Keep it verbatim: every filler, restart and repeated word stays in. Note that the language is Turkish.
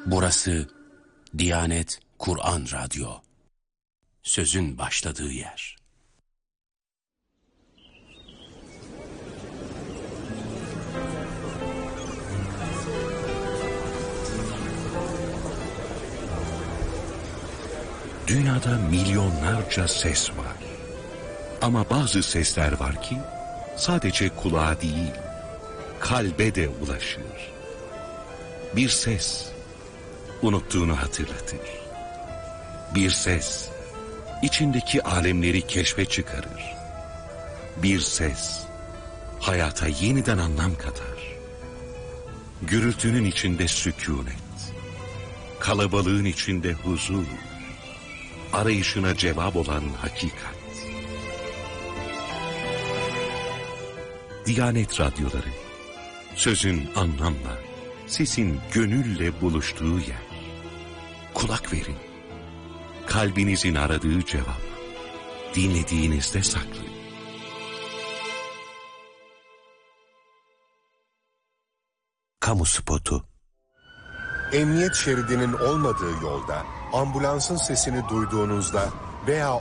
Burası Diyanet Kur'an Radyo. Sözün başladığı yer. Dünyada milyonlarca ses var. Ama bazı sesler var ki sadece kulağa değil, kalbe de ulaşır. Bir ses unuttuğunu hatırlatır. Bir ses içindeki alemleri keşfe çıkarır. Bir ses hayata yeniden anlam katar. Gürültünün içinde sükûnet, kalabalığın içinde huzur, arayışına cevap olan hakikat. Diyanet Radyoları, sözün anlamla, sesin gönülle buluştuğu yer. Kulak verin, kalbinizin aradığı cevap, dinlediğinizde saklı. Kamu spotu. Emniyet şeridinin olmadığı yolda ambulansın sesini duyduğunuzda veya